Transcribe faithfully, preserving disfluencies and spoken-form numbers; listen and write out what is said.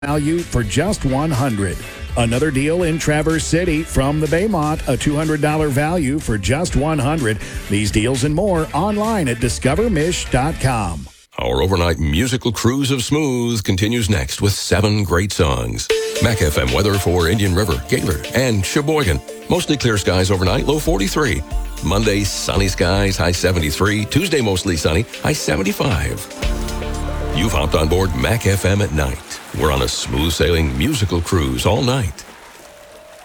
value for just one hundred dollars. Another deal in Traverse City from the Baymont, a two hundred dollars value for just one hundred dollars. These deals and more online at discover mish dot com. Our overnight musical cruise of smooth continues next with seven great songs. Mac F M weather for Indian River, Gaylord, and Sheboygan. Mostly clear skies overnight, low forty-three. Monday, sunny skies, high seventy-three. Tuesday, mostly sunny, high seventy-five. You've hopped on board Mac F M at night. We're on a smooth sailing musical cruise all night.